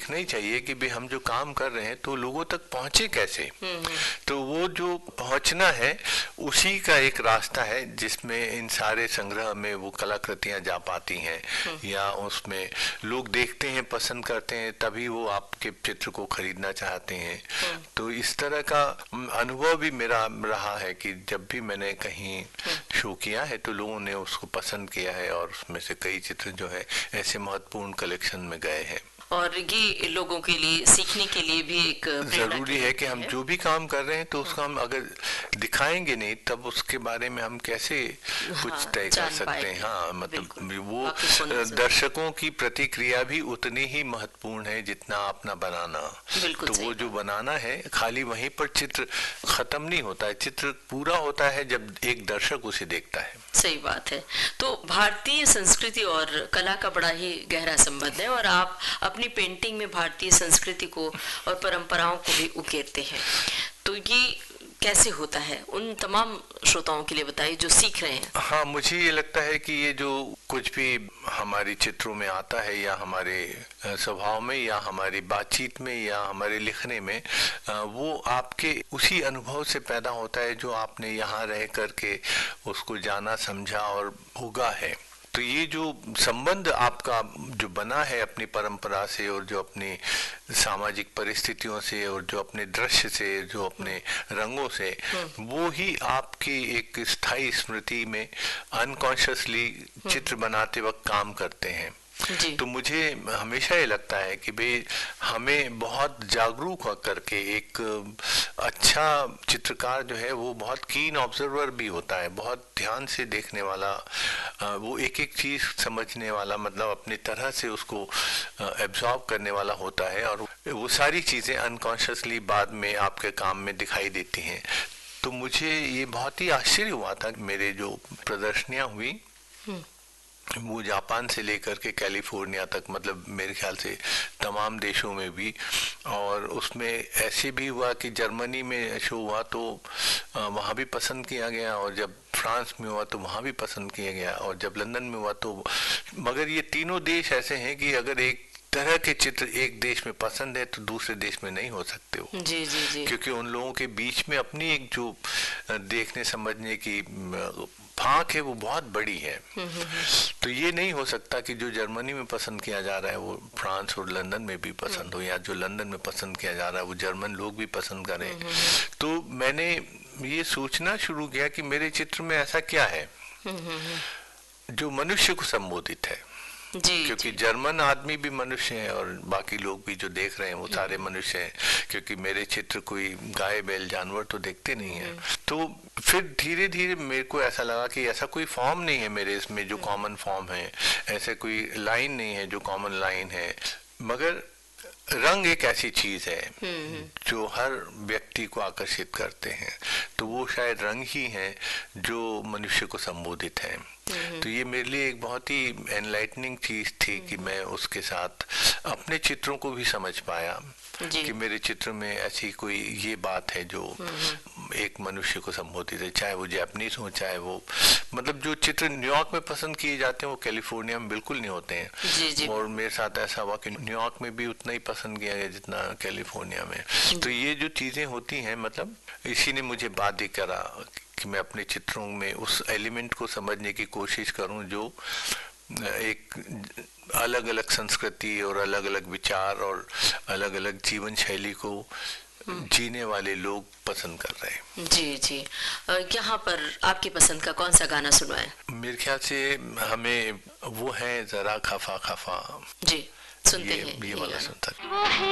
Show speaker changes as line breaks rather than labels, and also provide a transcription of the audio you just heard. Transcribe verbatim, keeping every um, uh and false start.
देखना ही चाहिए कि भाई हम जो काम कर रहे हैं तो लोगों तक पहुंचे कैसे। तो वो जो पहुंचना है उसी का एक रास्ता है जिसमें इन सारे संग्रह में वो कलाकृतियां जा पाती हैं, या उसमें लोग देखते हैं, पसंद करते हैं, तभी वो आपके चित्र को खरीदना चाहते हैं। तो इस तरह का अनुभव भी मेरा रहा है कि जब भी मैंने कहीं शो किया है तो लोगों ने उसको पसंद किया है और उसमें से कई चित्र जो है ऐसे महत्वपूर्ण कलेक्शन में गए हैं।
और ये लोगों के लिए सीखने के लिए भी एक
जरूरी है कि हम जो भी काम कर रहे हैं तो उसका हम अगर दिखाएंगे नहीं तब उसके बारे में हम कैसे कुछ
हाँ,
तय कर सकते हैं। हाँ, मतलब वो दर्शकों की प्रतिक्रिया भी उतनी ही महत्वपूर्ण है जितना अपना बनाना। तो वो जो बनाना है खाली वहीं पर चित्र खत्म नहीं होता है, चित्र पूरा होता है जब एक दर्शक उसे देखता है।
सही बात है। तो भारतीय संस्कृति और कला का बड़ा ही गहरा संबंध है और आप अपनी पेंटिंग में भारतीय संस्कृति को और परंपराओं को भी उकेरते हैं। तो ये कैसे होता है, उन तमाम श्रोताओं के लिए बताइए जो सीख रहे हैं।
हाँ, मुझे ये लगता है कि ये जो कुछ भी हमारे चित्रों में आता है या हमारे स्वभाव में या हमारी बातचीत में या हमारे लिखने में, वो आपके उसी अनुभव से पैदा होता है जो आपने यहाँ रह करके उसको जाना, समझा और उगा है। तो ये जो संबंध आपका जो बना है अपनी परंपरा से और जो अपनी सामाजिक परिस्थितियों से और जो अपने दृश्य से, जो अपने रंगों से, वो ही आपकी एक स्थायी स्मृति में अनकॉन्शियसली चित्र बनाते वक्त काम करते हैं। तो मुझे हमेशा ये लगता है कि भाई हमें बहुत जागरूक होकर के एक अच्छा चित्रकार जो है वो बहुत कीन ऑब्जर्वर भी होता है, बहुत ध्यान से देखने वाला, वो एक एक चीज समझने वाला, मतलब अपनी तरह से उसको एब्जॉर्ब करने वाला होता है और वो सारी चीजें अनकॉन्शियसली बाद में आपके काम में दिखाई देती हैं। तो मुझे ये बहुत ही आश्चर्य हुआ था, मेरे जो प्रदर्शनियां हुई वो जापान से लेकर के कैलिफोर्निया तक, मतलब मेरे ख्याल से तमाम देशों में भी, और उसमें ऐसे भी हुआ कि जर्मनी में शो हुआ तो वहाँ भी पसंद किया गया, और जब फ्रांस में हुआ तो वहाँ भी पसंद किया गया, और जब लंदन में हुआ तो, मगर ये तीनों देश ऐसे हैं कि अगर एक तरह के चित्र एक देश में पसंद है तो दूसरे देश में नहीं हो सकते हो।
जी जी जी।
क्योंकि उन लोगों के बीच में अपनी एक जो देखने समझने की फाक है वो बहुत बड़ी है। तो ये नहीं हो सकता कि जो जर्मनी में पसंद किया जा रहा है वो फ्रांस और लंदन में भी पसंद हो, या जो लंदन में पसंद किया जा रहा है वो जर्मन लोग भी पसंद करें। तो मैंने ये सोचना शुरू किया कि मेरे चित्र में ऐसा क्या है जो मनुष्य को संबोधित है।
जी,
क्योंकि
जी।
जर्मन आदमी भी मनुष्य हैं और बाकी लोग भी जो देख रहे हैं वो सारे मनुष्य हैं, क्योंकि मेरे चित्र कोई गाय बैल जानवर तो देखते नहीं है। तो फिर धीरे धीरे मेरे को ऐसा लगा कि ऐसा कोई फॉर्म नहीं है मेरे इसमें जो कॉमन फॉर्म है, ऐसे कोई लाइन नहीं है जो कॉमन लाइन है, मगर रंग एक ऐसी चीज है जो हर व्यक्ति को आकर्षित करते हैं। तो वो शायद रंग ही हैं जो मनुष्य को संबोधित है। तो ये मेरे लिए एक बहुत ही एनलाइटनिंग चीज थी कि मैं उसके साथ अपने चित्रों को भी समझ पाया कि मेरे चित्र में ऐसी कोई ये बात है जो एक मनुष्य को संबोधित है, चाहे वो जापानीज हो, चाहे वो, मतलब जो चित्र न्यूयॉर्क में पसंद किए जाते हैं वो कैलिफोर्निया में बिल्कुल नहीं होते हैं।
जी, जी।
और मेरे साथ ऐसा हुआ कि न्यूयॉर्क में भी उतना ही पसंद किया गया जितना कैलिफोर्निया में। तो ये जो चीजें होती हैं, मतलब इसी ने मुझे बाध्य करा कि मैं अपने चित्रों में उस एलिमेंट को समझने की कोशिश करूं जो एक अलग अलग संस्कृति और अलग अलग विचार और अलग अलग जीवन शैली को जीने वाले लोग पसंद कर रहे हैं।
जी जी। यहाँ पर आपकी पसंद का कौन सा गाना सुनवाएं?
मेरे ख्याल से हमें वो है जरा खफा खफा।
जी, सुनते
ये,
हैं
ये वाला सुनता है।